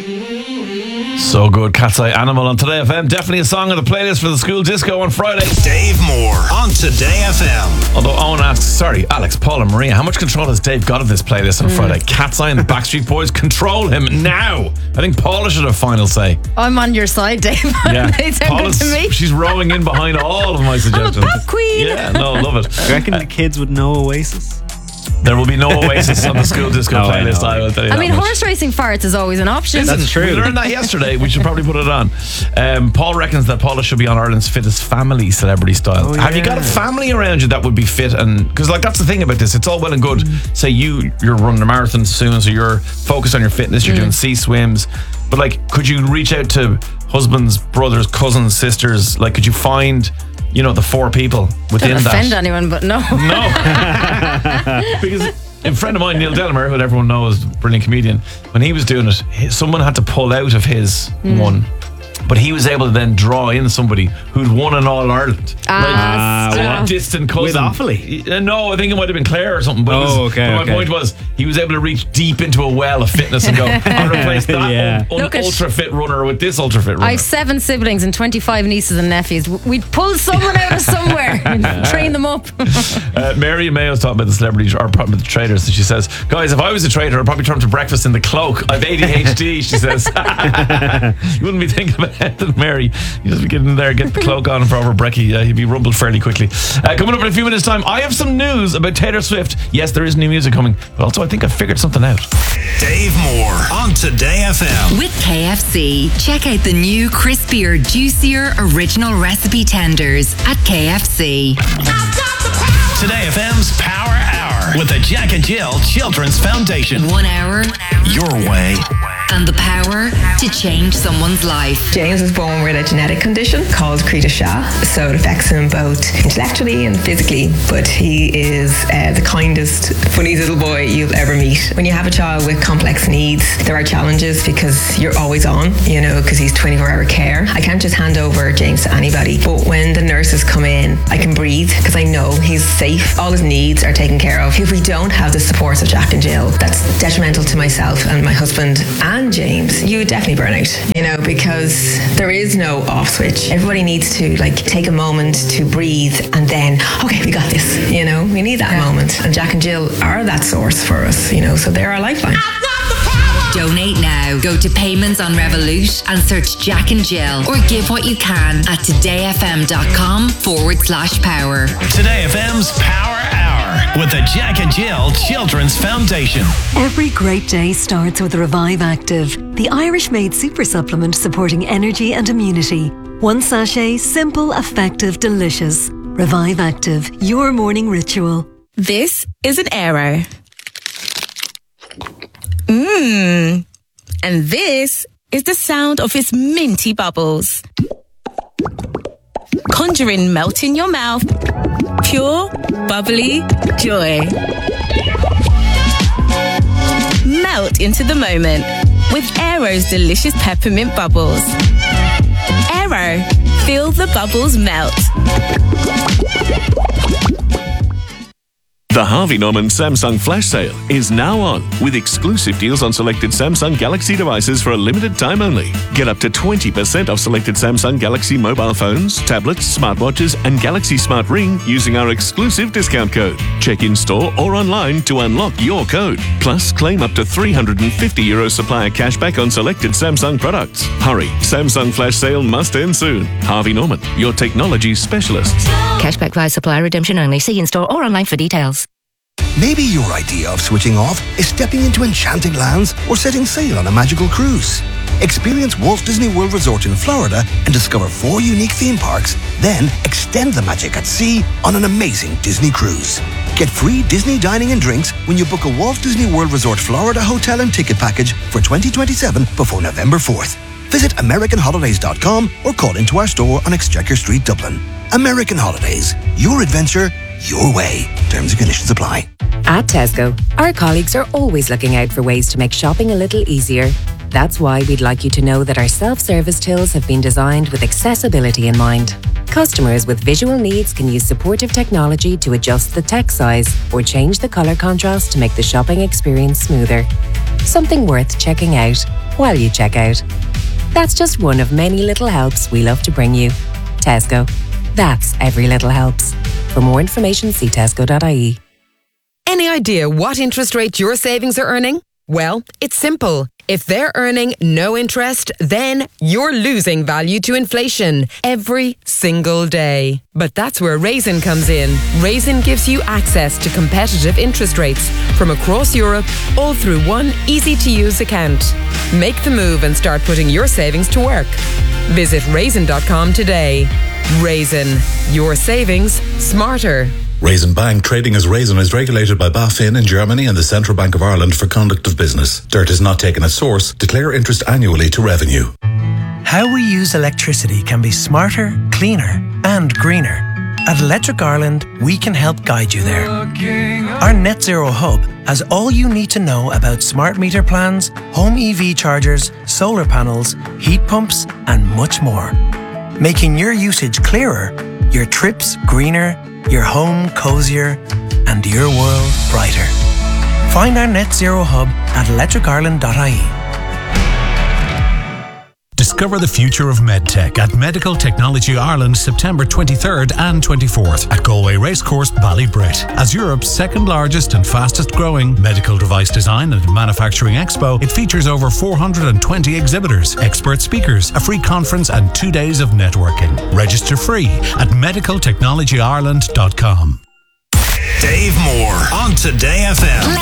So good, Cat's Eye Animal on Today FM. Definitely a song on the playlist for the school disco on Friday. Dave Moore on Today FM. Although Owen asks, sorry, Alex, Paul and Maria, how much control has Dave got of this playlist on Friday? Cat's Eye and the Backstreet Boys, control him now. I think Paula should have final say. I'm on your side, Dave. Yeah. They sound good to me. She's rowing in behind all of my suggestions. I'm a pop queen. Yeah, no, love it. Do you reckon the kids would know Oasis? There will be no Oasis on the school disco playlist, I will tell you I that mean, much. horse racing farts is always an option. That's true. We learned that yesterday. We should probably put it on. Paul reckons that Paula should be on Ireland's Fittest Family, celebrity style. Have you got a family around you that would be fit? And because that's the thing about this, it's all well and good. Say you're running a marathon soon, so you're focused on your fitness. You're doing sea swims, but could you reach out to husbands, brothers, cousins, sisters? Could you find the 4 people within Don't that? offend anyone, but no. Because a friend of mine, Neil Delamere, who everyone knows, brilliant comedian, when he was doing it, someone had to pull out of his one. But he was able to then draw in somebody who'd won an All-Ireland. A distant cousin. With Offaly? No, I think it might have been Clare or something. But my point was, he was able to reach deep into a well of fitness and go, I'll replace that ultra-fit runner with this ultra-fit runner. I have 7 siblings and 25 nieces and nephews. We'd pull someone out of somewhere and train them up. Mary Mayo's talking about the celebrities, or probably the traders. And she says, guys, if I was a trader, I'd probably turn to breakfast in the cloak. I've ADHD, she says. You wouldn't be thinking about it, Mary. You just be getting in there, get the cloak on for over brekkie. He'd be rumbled fairly quickly. Coming up in a few minutes' time, I have some news about Taylor Swift. Yes, there is new music coming, but also I think I figured something out. Dave Moore on Today FM. With KFC, check out the new crispier, juicier original recipe tenders at KFC. Today FM's Power Hour with the Jack and Jill Children's Foundation. 1 hour Your way. and the power to change someone's life. James was born with a genetic condition called Creta Shah, so it affects him both intellectually and physically, but he is the kindest, funniest little boy you'll ever meet. When you have a child with complex needs, there are challenges because you're always on, because he's 24-hour care. I can't just hand over James to anybody, but when the nurses come in, I can breathe because I know he's safe. All his needs are taken care of. If we don't have the supports of Jack and Jill, that's detrimental to myself and my husband and James. You would definitely burn out, because there is no off switch. Everybody needs to take a moment to breathe and then, okay, we got this, we need that moment. And Jack and Jill are that source for us, so they're our lifeline. Donate now. Go to Payments on Revolut and search Jack and Jill, or give what you can at todayfm.com/power. Today FM's Power Hour with the Jack and Jill Children's Foundation. Every great day starts with Revive Active, the Irish-made super supplement supporting energy and immunity. One sachet, simple, effective, delicious. Revive Active, your morning ritual. This is an Aero. And this is the sound of its minty bubbles. Conjuring melt in your mouth. Pure, bubbly joy. Melt into the moment with Aero's delicious peppermint bubbles. Aero, feel the bubbles melt. The Harvey Norman Samsung Flash Sale is now on, with exclusive deals on selected Samsung Galaxy devices for a limited time only. Get up to 20% off selected Samsung Galaxy mobile phones, tablets, smartwatches, and Galaxy Smart Ring using our exclusive discount code. Check in store or online to unlock your code. Plus, claim up to €350 supplier cashback on selected Samsung products. Hurry, Samsung Flash Sale must end soon. Harvey Norman, your technology specialists. Cashback via supplier redemption only. See in store or online for details. Maybe your idea of switching off is stepping into enchanting lands or setting sail on a magical cruise. Experience Walt Disney World Resort in Florida and discover 4 unique theme parks, then extend the magic at sea on an amazing Disney cruise. Get free Disney dining and drinks when you book a Walt Disney World Resort Florida hotel and ticket package for 2027 before November 4th. Visit AmericanHolidays.com or call into our store on Exchequer Street, Dublin. American Holidays. Your adventure, your way. Terms and conditions apply. At Tesco, our colleagues are always looking out for ways to make shopping a little easier. That's why we'd like you to know that our self-service tills have been designed with accessibility in mind. Customers with visual needs can use supportive technology to adjust the text size or change the colour contrast to make the shopping experience smoother. Something worth checking out while you check out. That's just one of many little helps we love to bring you. Tesco. That's every little helps. For more information, see tesco.ie. Any idea what interest rate your savings are earning? Well, it's simple. If they're earning no interest, then you're losing value to inflation every single day. But that's where Raisin comes in. Raisin gives you access to competitive interest rates from across Europe, all through one easy-to-use account. Make the move and start putting your savings to work. Visit raisin.com today. Raisin, your savings smarter. Raisin Bank trading as Raisin is regulated by BaFin in Germany and the Central Bank of Ireland for conduct of business. Dirt is not taken at source. Declare interest annually to revenue. How we use electricity can be smarter, cleaner and greener. At Electric Ireland, we can help guide you there. Our Net Zero Hub has all you need to know about smart meter plans, home EV chargers, solar panels, heat pumps and much more. Making your usage clearer, your trips greener, your home cozier, and your world brighter. Find our Net Zero Hub at electricireland.ie. Discover the future of medtech at Medical Technology Ireland September 23rd and 24th at Galway Racecourse, Ballybrit. As Europe's second largest and fastest growing medical device design and manufacturing expo, it features over 420 exhibitors, expert speakers, a free conference and 2 days of networking. Register free at medicaltechnologyireland.com. Dave Moore on Today FM.